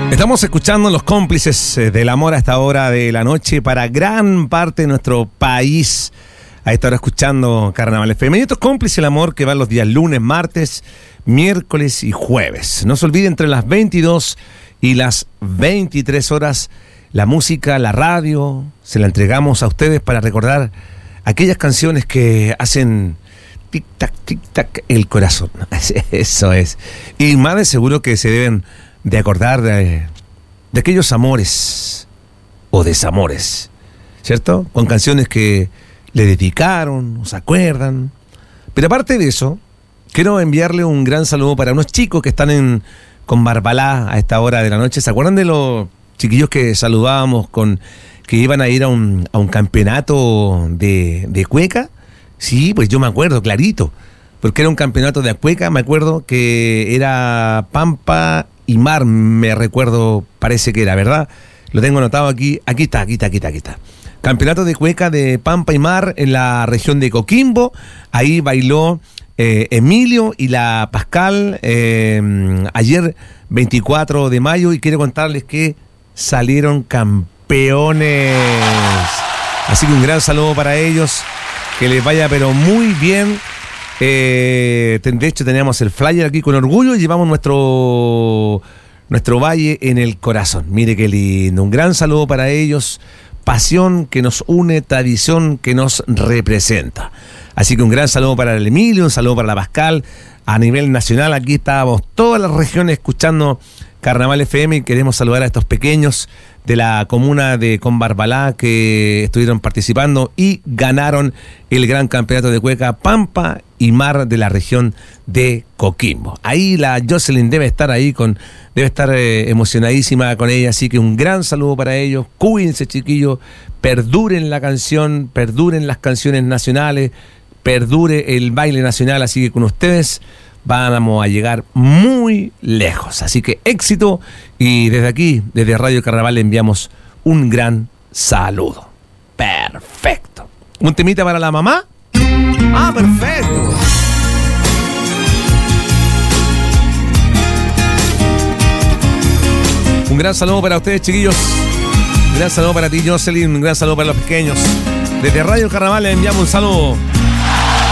Estamos escuchando Los Cómplices del Amor a esta hora de la noche para gran parte de nuestro país. A esta hora escuchando Carnaval FM. Y estos Cómplices del Amor que van los días lunes, martes, miércoles y jueves. No se olvide, entre las 22 y las 23 horas, la música, la radio, se la entregamos a ustedes para recordar aquellas canciones que hacen tic-tac, tic-tac el corazón. Eso es. Y más de seguro que se deben de acordar de aquellos amores o desamores, ¿cierto? Con canciones que le dedicaron, o se acuerdan. Pero aparte de eso, quiero enviarle un gran saludo para unos chicos que están con Barbalá a esta hora de la noche. ¿Se acuerdan de los chiquillos que saludábamos que iban a ir a un campeonato de cueca? Sí, pues yo me acuerdo, clarito, porque era un campeonato de cueca. Me acuerdo que era Pampa y Mar, me recuerdo, parece que era, ¿verdad? Lo tengo anotado aquí. Aquí está. Campeonato de cueca de Pampa y Mar en la región de Coquimbo. Ahí bailó Emilio y la Pascal ayer 24 de mayo, y quiero contarles que salieron campeones. Así que un gran saludo para ellos, que les vaya pero muy bien. De hecho teníamos el flyer aquí con orgullo y llevamos nuestro valle en el corazón. Mire qué lindo, un gran saludo para ellos. Pasión que nos une, tradición que nos representa. Así que un gran saludo para el Emilio, un saludo para la Pascal. A nivel nacional, aquí estábamos todas las regiones escuchando Carnaval FM, y queremos saludar a estos pequeños de la comuna de Combarbalá que estuvieron participando y ganaron el gran campeonato de cueca Pampa y Mar de la región de Coquimbo. Ahí la Jocelyn debe estar emocionadísima con ella, así que un gran saludo para ellos. Cuídense, chiquillos, perduren la canción, perduren las canciones nacionales, perdure el baile nacional, así que con ustedes vamos a llegar muy lejos. Así que éxito, y desde aquí, desde Radio Carnaval, le enviamos un gran saludo. Perfecto. ¿Un temita para la mamá? Ah, perfecto. Un gran saludo para ustedes, chiquillos. Un gran saludo para ti, Jocelyn. Un gran saludo para los pequeños. Desde Radio Carnaval le enviamos un saludo.